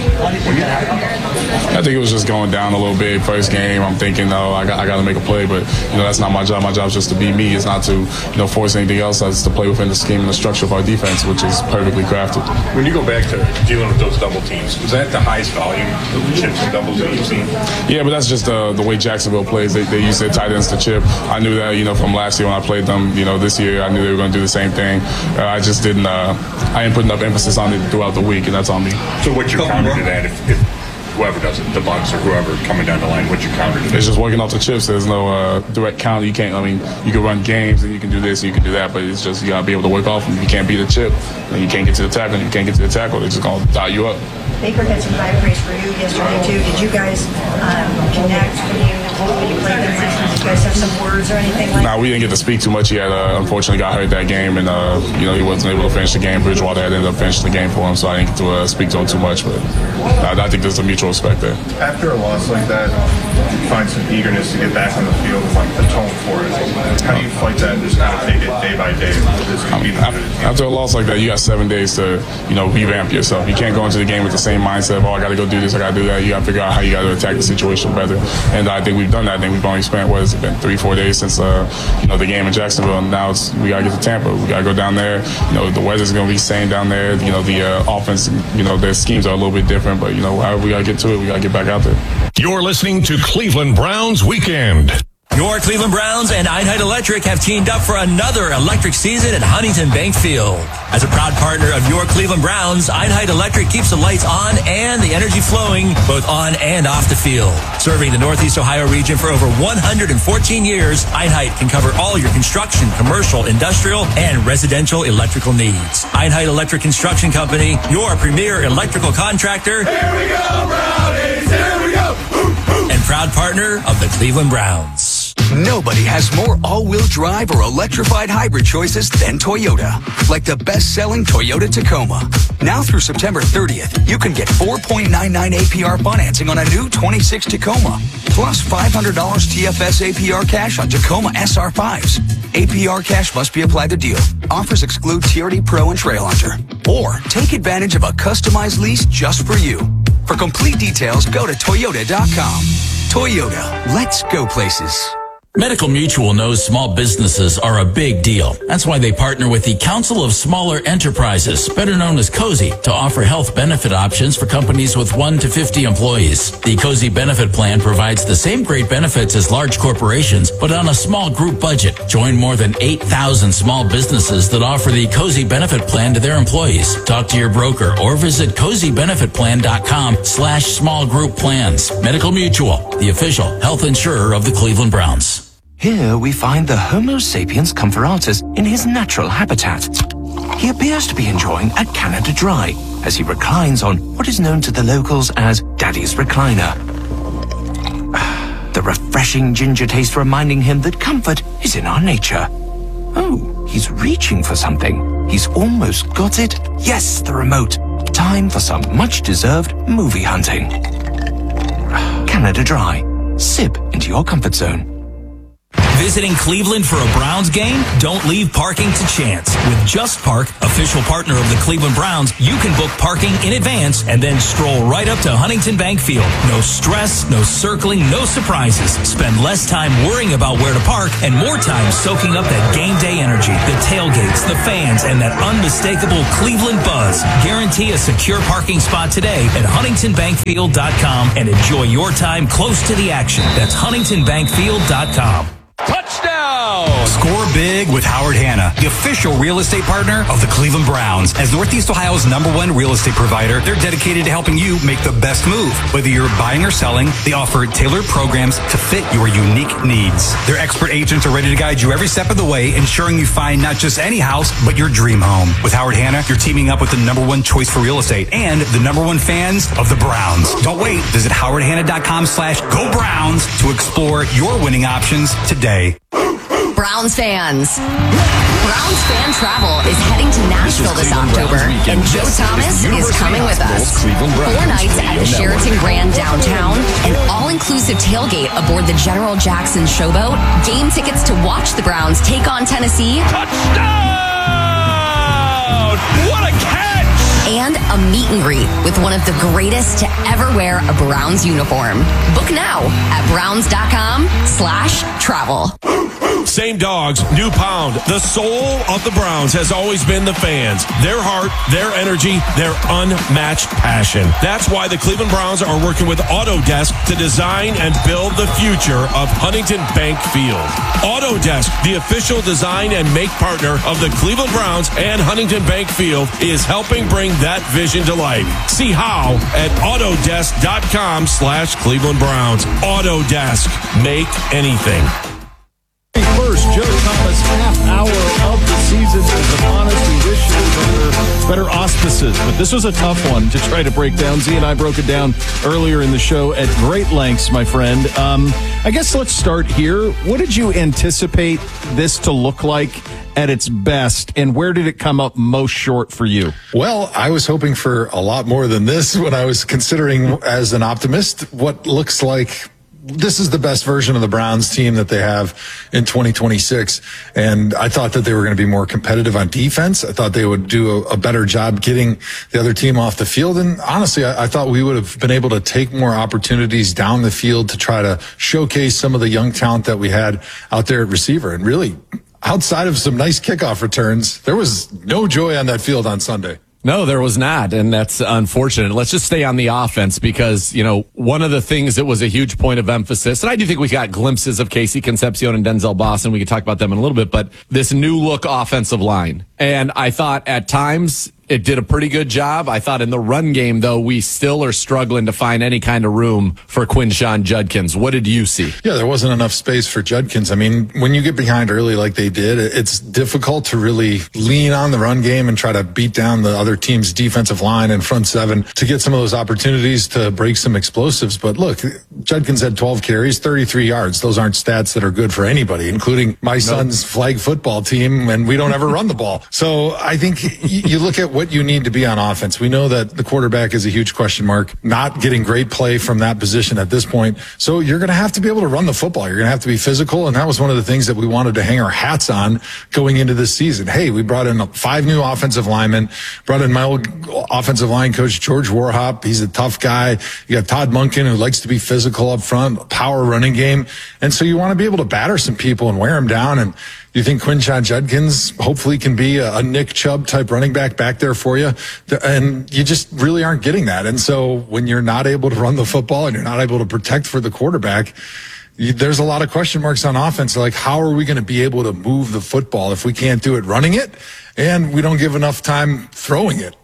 I think it was just going down a little bit. First game, I'm thinking, I got to make a play, but that's not my job. My job is just to be me. It's not to force anything else. It's to play within the scheme and the structure of our defense, which is perfectly crafted. When you go back to dealing with those double teams, was that the highest volume of chips and doubles that you've seen? Yeah, but that's just the way Jacksonville plays. They use their tight ends to chip. I knew that from last year when I played them. This year I knew they were going to do the same thing. I just didn't. I didn't put enough emphasis on it throughout the week, and that's on me. So what's your counter to that? If whoever does it, the Bucs or whoever coming down the line, what's your counter to that? It's just working off the chips. There's no direct counter. You can't. you can run games and you can do this and you can do that, but it's just you gotta be able to work off them. You can't beat a chip, and you can't get to the tackle. And you can't get to the tackle. They're just gonna dot you up. Baker had some high praise for you yesterday too. Did you guys connect when you played them? Did you guys have some words or anything like that? No, we didn't get to speak too much. He had unfortunately got hurt that game, and he wasn't able to finish the game. Bridgewater had ended up finishing the game for him, so I didn't get to speak to him too much. But I think there's a mutual respect there. After a loss like that, you find some eagerness to get back on the field and the tone for it. How do you fight that and just kind of take it day by day? After a loss like that, you got 7 days to revamp yourself. You can't go into the game with the same mindset of, I got to go do this, I got to do that. You got to figure out how you got to attack the situation better. And I think we've done that. I think we've only spent, 3-4 days since the game in Jacksonville, and now we got to get to Tampa. We got to go down there. The weather's going to be same down there. The offense, their schemes are a little bit different, but however we got to get to it, we got to get back out there. You're listening to Cleveland Browns Weekend. Your Cleveland Browns and Einheit Electric have teamed up for another electric season at Huntington Bank Field. As a proud partner of your Cleveland Browns, Einheit Electric keeps the lights on and the energy flowing both on and off the field. Serving the Northeast Ohio region for over 114 years, Einheit can cover all your construction, commercial, industrial, and residential electrical needs. Einheit Electric Construction Company, your premier electrical contractor. Here we go, Brownies! Here we go! And proud partner of the Cleveland Browns. Nobody has more all-wheel drive or electrified hybrid choices than Toyota. Like the best-selling Toyota Tacoma. Now through September 30th, you can get 4.99 APR financing on a new 26 Tacoma. Plus $500 TFS APR cash on Tacoma SR5s. APR cash must be applied to deal. Offers exclude TRD Pro and Trail Hunter. Or take advantage of a customized lease just for you. For complete details, go to Toyota.com. Toyota, let's go places. Medical Mutual knows small businesses are a big deal. That's why they partner with the Council of Smaller Enterprises, better known as COSI, to offer health benefit options for companies with 1 to 50 employees. The COSI benefit plan provides the same great benefits as large corporations, but on a small group budget. Join more than 8,000 small businesses that offer the COSI benefit plan to their employees. Talk to your broker or visit COSIbenefitplan.com/small group plans. Medical Mutual, the official health insurer of the Cleveland Browns. Here we find the Homo sapiens comparatus in his natural habitat. He appears to be enjoying a Canada Dry as he reclines on what is known to the locals as Daddy's Recliner. The refreshing ginger taste reminding him that comfort is in our nature. Oh, he's reaching for something. He's almost got it. Yes, the remote. Time for some much-deserved movie hunting. Canada Dry. Sip into your comfort zone. Visiting Cleveland for a Browns game? Don't leave parking to chance. With Just Park, official partner of the Cleveland Browns, you can book parking in advance and then stroll right up to Huntington Bank Field. No stress, no circling, no surprises. Spend less time worrying about where to park and more time soaking up that game day energy, the tailgates, the fans, and that unmistakable Cleveland buzz. Guarantee a secure parking spot today at HuntingtonBankfield.com and enjoy your time close to the action. That's HuntingtonBankfield.com. Touchdown! Score big with Howard Hanna, the official real estate partner of the Cleveland Browns. As Northeast Ohio's #1 real estate provider, they're dedicated to helping you make the best move. Whether you're buying or selling, they offer tailored programs to fit your unique needs. Their expert agents are ready to guide you every step of the way, ensuring you find not just any house, but your dream home. With Howard Hanna, you're teaming up with the #1 choice for real estate and the #1 fans of the Browns. Don't wait. Visit howardhanna.com/go Browns to explore your winning options today. Browns fans. Browns Fan Travel is heading to Nashville this October, and Joe Thomas is coming with us. 4 nights at the Sheraton Grand downtown, an all-inclusive tailgate aboard the General Jackson Showboat, game tickets to watch the Browns take on Tennessee. Touchdown! What a catch! And a meet and greet with one of the greatest to ever wear a Browns uniform. Book now at browns.com/travel. Same dogs, new pound. The soul of the Browns has always been the fans. Their heart, their energy, their unmatched passion. That's why the Cleveland Browns are working with Autodesk to design and build the future of Huntington Bank Field. Autodesk, the official design and make partner of the Cleveland Browns and Huntington Bank Field, is helping bring that vision to life. See how at Autodesk.com/Cleveland Browns. Autodesk. Make anything. First, Joe Thomas, half hour of the season is upon us. We wish it was better auspices, but this was a tough one to try to break down. Z and I broke it down earlier in the show at great lengths, my friend. I guess let's start here. What did you anticipate this to look like at its best, and where did it come up most short for you? Well, I was hoping for a lot more than this when I was considering, as an optimist, what looks like this is the best version of the Browns team that they have in 2026. And I thought that they were going to be more competitive on defense. I thought they would do a better job getting the other team off the field. And honestly, I thought we would have been able to take more opportunities down the field to try to showcase some of the young talent that we had out there at receiver. And really, outside of some nice kickoff returns, there was no joy on that field on Sunday. No, there was not, and that's unfortunate. Let's just stay on the offense because, you know, one of the things that was a huge point of emphasis, and I do think we got glimpses of Casey Concepcion and Denzel Boston. We can talk about them in a little bit, but this new look offensive line. And I thought at times it did a pretty good job. I thought in the run game, though, we still are struggling to find any kind of room for Quinshon Judkins. What did you see? Yeah, there wasn't enough space for Judkins. I mean, when you get behind early like they did, it's difficult to really lean on the run game and try to beat down the other team's defensive line and front seven to get some of those opportunities to break some explosives. But look, Judkins had 12 carries, 33 yards. Those aren't stats that are good for anybody, including my son's flag football team, and we don't ever run the ball. So I think you look at what you need to be on offense. We know that the quarterback is a huge question mark, not getting great play from that position at this point. So you're going to have to be able to run the football. You're going to have to be physical, and that was one of the things that we wanted to hang our hats on going into this season. Hey, we brought in 5 new offensive linemen, brought in my old offensive line coach, George Warhop. He's a tough guy. You got Todd Monken, who likes to be physical up front, power running game. And so you want to be able to batter some people and wear them down. And you think Quinshon Judkins hopefully can be a Nick Chubb type running back there for you. And you just really aren't getting that. And so when you're not able to run the football and you're not able to protect for the quarterback, there's a lot of question marks on offense. Like, how are we going to be able to move the football if we can't do it running it and we don't give enough time throwing it?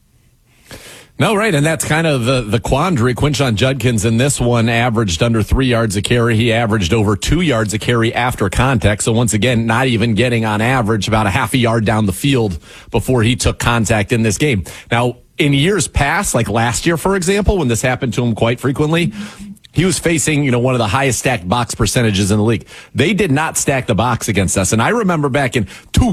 No, right, and that's kind of the quandary. Quinshon Judkins in this one averaged under 3 yards a carry. He averaged over 2 yards a carry after contact. So once again, not even getting on average about a half a yard down the field before he took contact in this game. Now, in years past, like last year, for example, when this happened to him quite frequently, he was facing, one of the highest stacked box percentages in the league. They did not stack the box against us. And I remember back in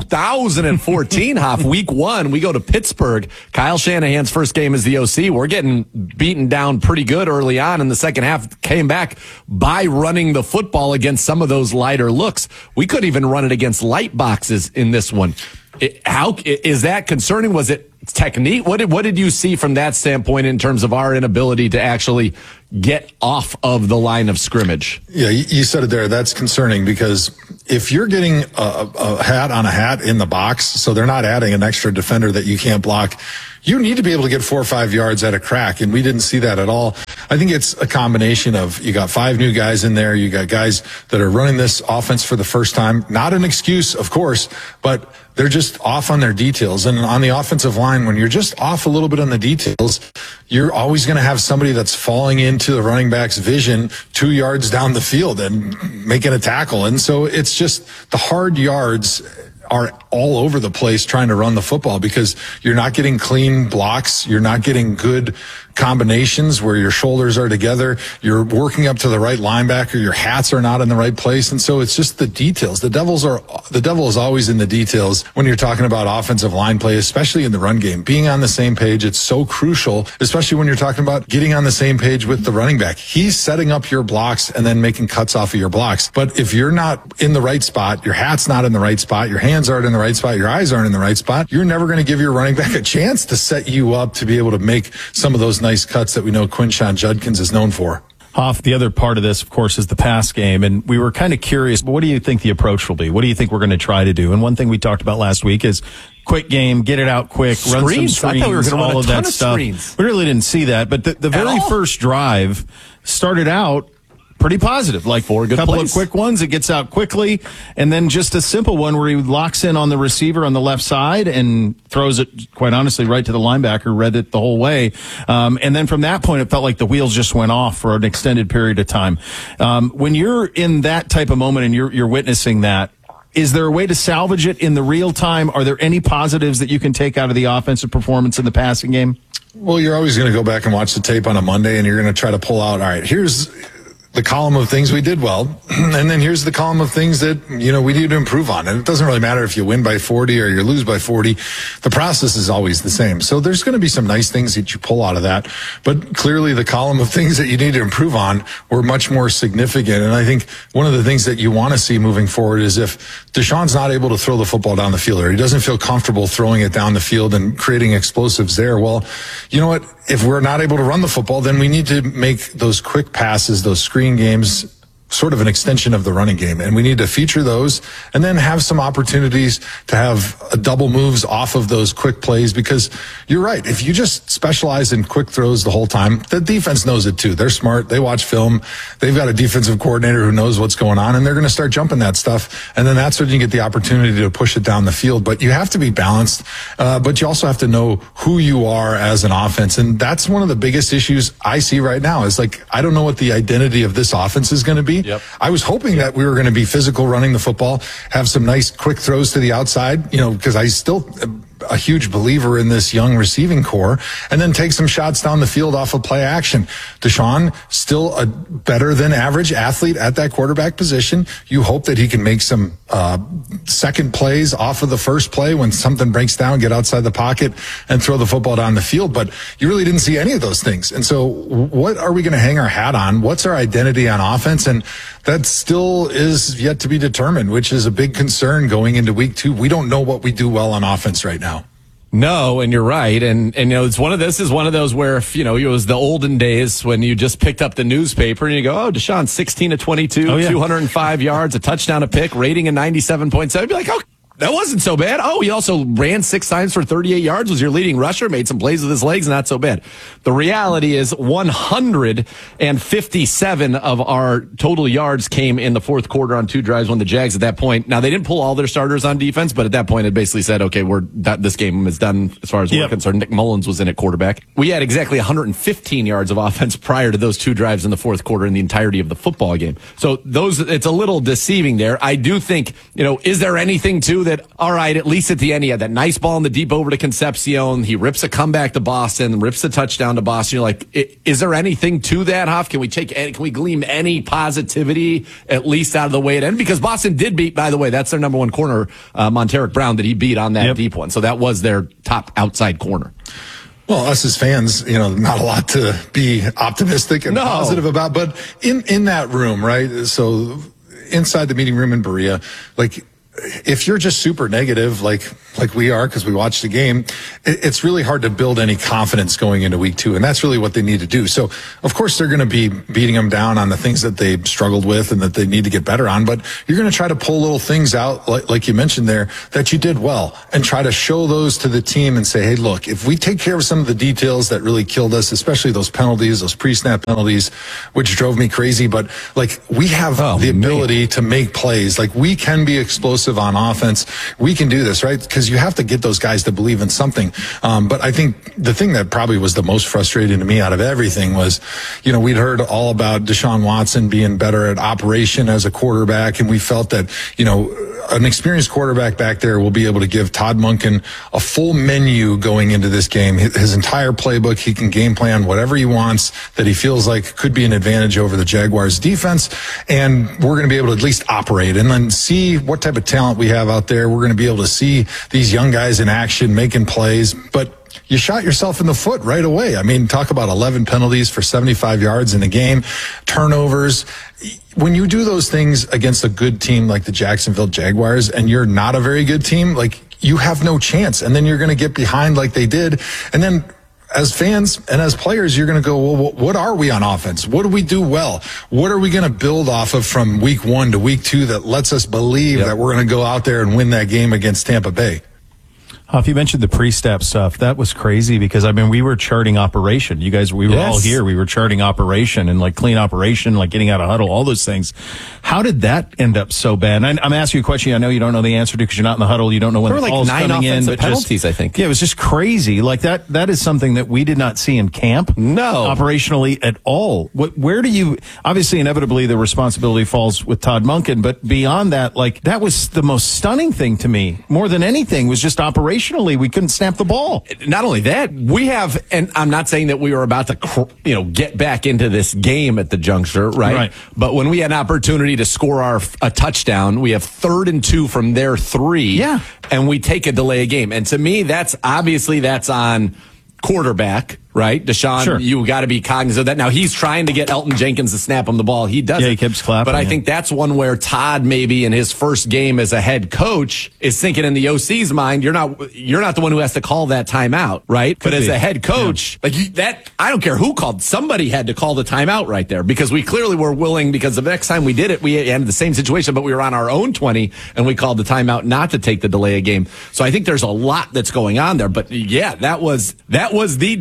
2014, week 1, we go to Pittsburgh. Kyle Shanahan's first game as the OC. We're getting beaten down pretty good early on in the second half. Came back by running the football against some of those lighter looks. We couldn't even run it against light boxes in this one. How is that concerning? Was it technique? What did you see from that standpoint in terms of our inability to actually get off of the line of scrimmage? Yeah, you said it there. That's concerning because if you're getting a hat on a hat in the box, so they're not adding an extra defender that you can't block, you need to be able to get 4 or 5 yards at a crack, and we didn't see that at all. I think it's a combination of you got 5 new guys in there, you got guys that are running this offense for the first time. Not an excuse, of course, but they're just off on their details. And on the offensive line, when you're just off a little bit on the details, you're always going to have somebody that's falling into the running back's vision 2 yards down the field and making a tackle. And so it's just the hard yards are all over the place trying to run the football because you're not getting clean blocks. You're not getting good combinations where your shoulders are together. You're working up to the right linebacker. Your hats are not in the right place. And so it's just the details. The devil is always in the details when you're talking about offensive line play, especially in the run game. Being on the same page, it's so crucial, especially when you're talking about getting on the same page with the running back. He's setting up your blocks and then making cuts off of your blocks. But if you're not in the right spot, your hat's not in the right spot, your hands aren't in the right spot, your eyes aren't in the right spot, you're never going to give your running back a chance to set you up to be able to make some of those nice cuts that we know Quinshon Judkins is known for. Hoff, the other part of this, of course, is the pass game, and we were kind of curious, but what do you think the approach will be? What do you think we're going to try to do? And one thing we talked about last week is quick game, get it out quick, run some screens, I thought we were going to run all a of ton that of stuff. Screens. We really didn't see that, but the very first drive started out pretty positive, like 4 good couple plays. of quick ones. It gets out quickly, and then just a simple one where he locks in on the receiver on the left side and throws it, quite honestly, right to the linebacker, read it the whole way. And then from that point, it felt like the wheels just went off for an extended period of time. When you're in that type of moment and you're witnessing that, is there a way to salvage it in the real time? Are there any positives that you can take out of the offensive performance in the passing game? Well, you're always going to go back and watch the tape on a Monday, and you're going to try to pull out, all right, here's the column of things we did well, and then here's the column of things that, we need to improve on. And it doesn't really matter if you win by 40 or you lose by 40. The process is always the same. So there's going to be some nice things that you pull out of that. But clearly the column of things that you need to improve on were much more significant. And I think one of the things that you want to see moving forward is if Deshaun's not able to throw the football down the field, or he doesn't feel comfortable throwing it down the field and creating explosives there, well, you know what? If we're not able to run the football, then we need to make those quick passes, those screen games, sort of an extension of the running game. And we need to feature those and then have some opportunities to have double moves off of those quick plays, because you're right. If you just specialize in quick throws the whole time, the defense knows it too. They're smart. They watch film. They've got a defensive coordinator who knows what's going on, and they're going to start jumping that stuff. And then that's when you get the opportunity to push it down the field. But you have to be balanced. But you also have to know who you are as an offense. And that's one of the biggest issues I see right now is like, I don't know what the identity of this offense is going to be. Yep. I was hoping that we were going to be physical running the football, have some nice quick throws to the outside, because I still a huge believer in this young receiving core, and then take some shots down the field off of play action. Deshaun, still a better than average athlete at that quarterback position. You hope that he can make some second plays off of the first play when something breaks down, get outside the pocket and throw the football down the field. But you really didn't see any of those things. And so what are we going to hang our hat on? What's our identity on offense? And that still is yet to be determined, which is a big concern going into week 2. We don't know what we do well on offense right now. No, and you're right. And it's this is one of those where, if, it was the olden days when you just picked up the newspaper and you go, Deshaun, 16 to 22, 205 yards, a touchdown, a pick, rating of 97.7. You'd be like, that wasn't so bad. Oh, he also ran 6 times for 38 yards, was your leading rusher, made some plays with his legs, not so bad. The reality is 157 of our total yards came in the fourth quarter on 2 drives when the Jags at that point. Now, they didn't pull all their starters on defense, but at that point it basically said, okay, this game is done as far as we're concerned. Nick Mullins was in at quarterback. We had exactly 115 yards of offense prior to those 2 drives in the fourth quarter in the entirety of the football game. So it's a little deceiving there. I do think, is there anything to that? All right, at least at the end, he had that nice ball in the deep over to Concepcion. He rips a comeback to Boston, rips a touchdown to Boston. You're like, is there anything to that, Huff? Can we glean any positivity at least out of the way it ended? Because Boston did beat, by the way, that's their number 1 corner, Monteric Brown, that he beat on that deep one. So that was their top outside corner. Well, us as fans, not a lot to be optimistic and positive about, but in that room, right? So inside the meeting room in Berea, if you're just super negative, like we are, because we watched the game, it's really hard to build any confidence going into week 2. And that's really what they need to do. So, of course, they're going to be beating them down on the things that they struggled with and that they need to get better on. But you're going to try to pull little things out, like you mentioned there, that you did well, and try to show those to the team and say, hey, look, if we take care of some of the details that really killed us, especially those penalties, those pre-snap penalties, which drove me crazy. But we have the ability to make plays. We can be explosive on offense. We can do this, right? Because you have to get those guys to believe in something. But I think the thing that probably was the most frustrating to me out of everything was, we'd heard all about Deshaun Watson being better at operation as a quarterback, and we felt that, an experienced quarterback back there will be able to give Todd Monken a full menu going into this game. His entire playbook, he can game plan whatever he wants that he feels like could be an advantage over the Jaguars defense. And we're going to be able to at least operate and then see what type of talent we have out there. We're going to be able to see these young guys in action making plays, but you shot yourself in the foot right away. I mean, talk about 11 penalties for 75 yards in a game, turnovers. When you do those things against a good team like the Jacksonville Jaguars and you're not a very good team, you have no chance. And then you're going to get behind like they did. And then as fans and as players, you're going to go, well, what are we on offense? What do we do well? What are we going to build off of from week 1 to week 2 that lets us believe that we're going to go out there and win that game against Tampa Bay? If you mentioned the pre-snap stuff, that was crazy because, we were charting operation. You guys, we were all here. We were charting operation and clean operation, getting out of huddle, all those things. How did that end up so bad? And I'm asking you a question I know you don't know the answer to because you're not in the huddle. You don't know when the ball's coming in. But penalties, I think. Yeah, it was just crazy. That is something that we did not see in camp. No. Operationally at all. Where do you, obviously, inevitably, the responsibility falls with Todd Monken, but beyond that, that was the most stunning thing to me. More than anything was just operationally, we couldn't snap the ball. Not only that, we have, and I'm not saying that we were about to, get back into this game at the juncture, right? But when we had an opportunity to score a touchdown, we have 3rd and 2 from their 3, and we take a delay of game. And to me, that's on quarterback, right? Deshaun, you got to be cognizant of that. Now, he's trying to get Elton Jenkins to snap him the ball. He doesn't. Yeah, he keeps clapping. But I think that's one where Todd, maybe in his first game as a head coach, is thinking in the OC's mind, you're not the one who has to call that timeout, right? But as a head coach, I don't care who called. Somebody had to call the timeout right there because we clearly were willing, because the next time we did it, we ended the same situation, but we were on our own 20 and we called the timeout not to take the delay of game. So I think there's a lot that's going on there. But yeah, that was the definition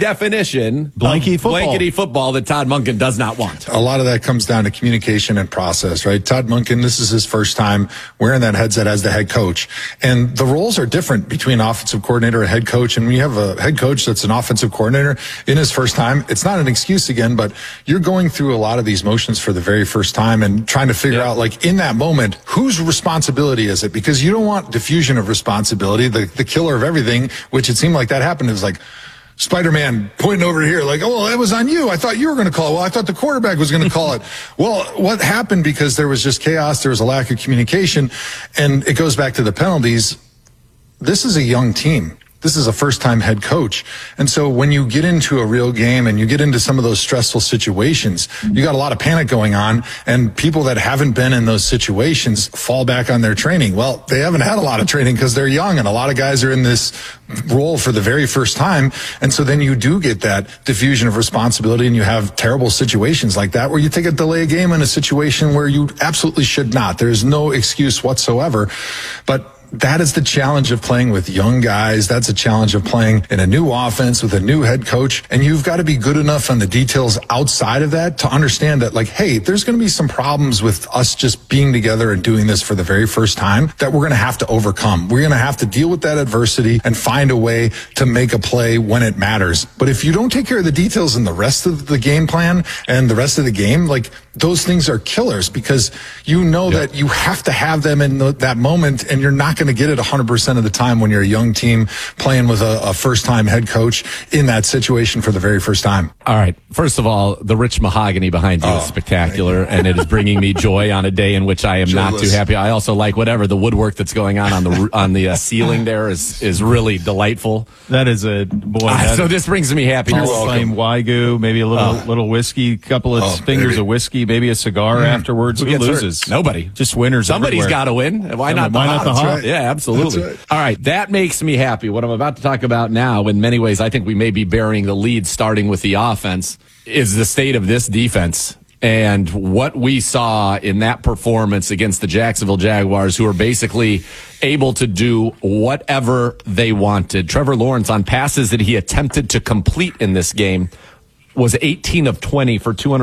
definition Blankety of football. blankety football that Todd Monken does not want. A lot of that comes down to communication and process, right? Todd Monken, this is his first time wearing that headset as the head coach. And the roles are different between offensive coordinator and head coach. And when you have a head coach that's an offensive coordinator in his first time, it's not an excuse again, but you're going through a lot of these motions for the very first time and trying to figure out, like, in that moment, whose responsibility is it? Because you don't want diffusion of responsibility, the killer of everything, which it seemed like that happened. It was like Spider-Man pointing over here like, oh, it was on you. I thought you were going to call it. Well, I thought the quarterback was going to call it. Well, what happened, because there was just chaos, there was a lack of communication, and it goes back to the penalties. This is a young team. This is a first-time head coach. And so when you get into a real game and you get into some of those stressful situations, you got a lot of panic going on, and people that haven't been in those situations fall back on their training. Well, they haven't had a lot of training because they're young, and a lot of guys are in this role for the very first time. And so then you do get that diffusion of responsibility, and you have terrible situations like that where you take a delay game in a situation where you absolutely should not. There's no excuse whatsoever. But that is the challenge of playing with young guys. That's a challenge of playing in a new offense with a new head coach. And you've got to be good enough on the details outside of that to understand that, like, hey, there's going to be some problems with us just being together and doing this for the very first time that we're going to have to overcome. We're going to have to deal with that adversity and find a way to make a play when it matters. But if you don't take care of the details in the rest of the game plan and the rest of the game, like, those things are killers, because you know that you have to have them in that moment, and you're not going to get it 100% of the time when you're a young team playing with a first-time head coach in that situation for the very first time. All right. First of all, the rich mahogany behind you is spectacular, and it is bringing me joy on a day in which I am not too happy. I also like whatever the woodwork that's going on the ceiling there is really delightful. That is a boy. So this brings me happiness. Flame Wagyu, maybe a little whiskey, couple of fingers of whiskey, maybe a cigar afterwards. Who loses? Hurt? Nobody. Just winners. Somebody's got to win. Why not the Hawks? Right. Yeah, absolutely. Right. All right, that makes me happy. What I'm about to talk about now, in many ways, I think we may be burying the lead, starting with the offense, is the state of this defense. And what we saw in that performance against the Jacksonville Jaguars, who are basically able to do whatever they wanted. Trevor Lawrence, on passes that he attempted to complete in this game, was 18 of 20 for 200.